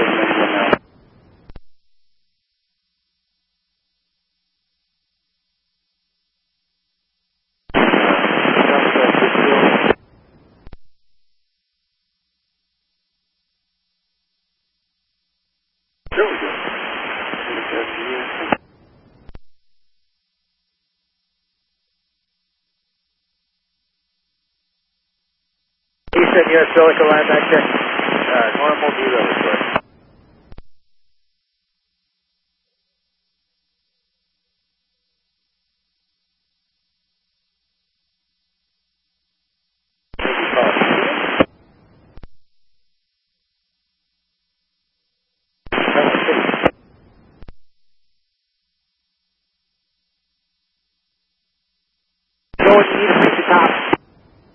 Eastern US Silica line back check. Normal 0 report. Going east at the top.